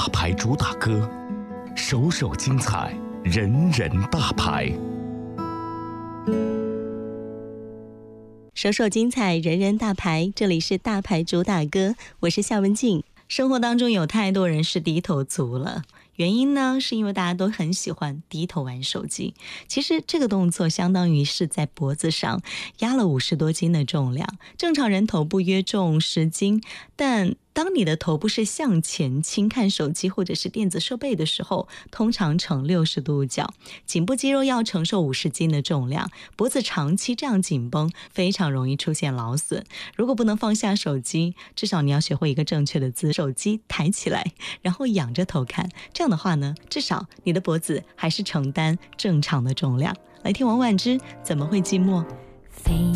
大牌主打歌，首首精彩，人人大牌。 首首精彩，人人大牌。这里是大牌主打歌，我是夏文静。生活当中有太多人是低头族了，原因呢，是因为大家都很喜欢低头玩手机。其实这个动作相当于是在脖子上压了50多斤的重量，正常人头部约重10斤，但当你的头部是向前倾看手机或者是电子设备的时候，通常呈60度角，颈部肌肉要承受50斤的重量，脖子长期这样紧绷，非常容易出现劳损。如果不能放下手机，至少你要学会一个正确的姿势，手机抬起来，然后仰着头看，这样的话呢，至少你的脖子还是承担正常的重量。来听王菀之怎么会寂寞。